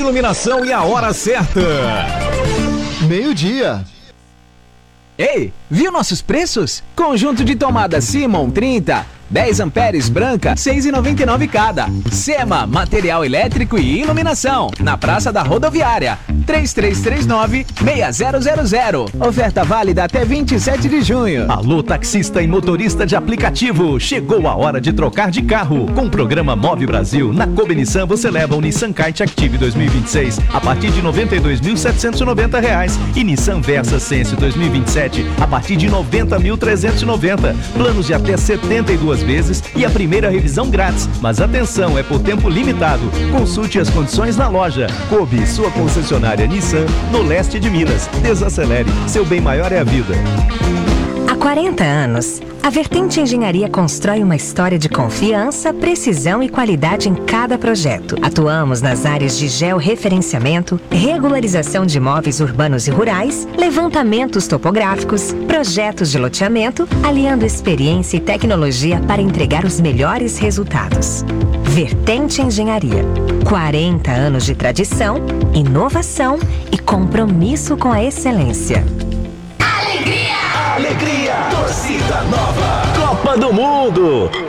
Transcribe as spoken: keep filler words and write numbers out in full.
iluminação e a hora certa. Meio-dia. Ei, viu nossos preços? Conjunto de tomada Simon trinta, dez amperes branca, seis reais e noventa e nove cada. Sema, material elétrico e iluminação, na Praça da Rodoviária, três três três nove, seis zero zero zero. Oferta válida até vinte e sete de junho. Alô, taxista e motorista de aplicativo, chegou a hora de trocar de carro. Com o programa Move Brasil, na Kobe Nissan você leva o Nissan Kite Active dois mil e vinte e seis a partir de noventa e dois mil setecentos e noventa reais e Nissan Versa Sense dois mil e vinte e sete a partir de noventa mil trezentos e noventa. Planos de até setenta e duas vezes e a primeira revisão grátis. Mas atenção, é por tempo limitado. Consulte as condições na loja. Kobe, sua concessionária Nissan, no leste de Minas. Desacelere, seu bem maior é a vida. Há quarenta anos, a Vertente Engenharia constrói uma história de confiança, precisão e qualidade em cada projeto. Atuamos nas áreas de georreferenciamento, regularização de imóveis urbanos e rurais, levantamentos topográficos, projetos de loteamento, aliando experiência e tecnologia para entregar os melhores resultados. Vertente Engenharia. quarenta anos de tradição, inovação e compromisso com a excelência. Alegria! Torcida nova! Copa do Mundo!